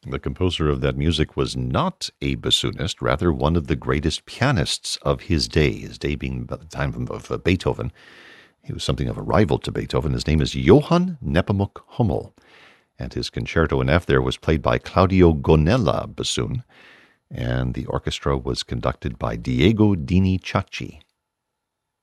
The composer of that music was not a bassoonist, rather one of the greatest pianists of his day being about the time of Beethoven. He was something of a rival to Beethoven. His name is Johann Nepomuk Hummel, and his concerto in F there was played by Claudio Gonella bassoon, and the orchestra was conducted by Diego Dini Chachi.